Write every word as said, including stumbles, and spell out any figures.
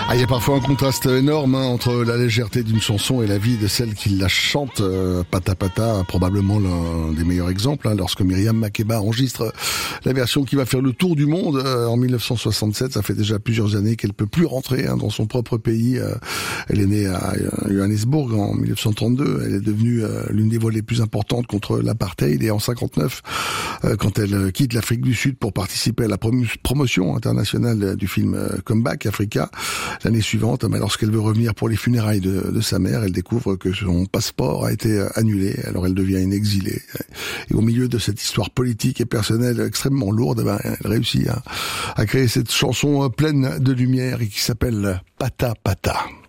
Ah, il y a parfois un contraste énorme hein, entre la légèreté d'une chanson et la vie de celle qui la chante. Euh, Pata Pata, probablement l'un des meilleurs exemples, hein, lorsque Myriam Makeba enregistre la version qui va faire le tour du monde euh, en mille neuf cent soixante-sept. Ça fait déjà plusieurs années qu'elle peut plus rentrer hein, dans son propre pays. Euh, elle est née à Johannesburg en mille neuf cent trente-deux. Elle est devenue euh, l'une des voix les plus importantes contre l'apartheid. Et en cinquante-neuf, euh, quand elle quitte l'Afrique du Sud pour participer à la prom- promotion internationale du film euh, Comeback Africa, l'année suivante, mais lorsqu'elle veut revenir pour les funérailles de, de sa mère, elle découvre que son passeport a été annulé. Alors elle devient une exilée. Et au milieu de cette histoire politique et personnelle extrêmement lourde, ben, elle réussit à, à créer cette chanson pleine de lumière et qui s'appelle Pata Pata.